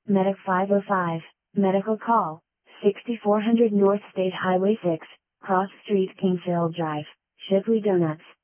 Medic 505, medical call, 6400 North State Highway 6, Cross Street Kingsville Drive, Shipley Donuts.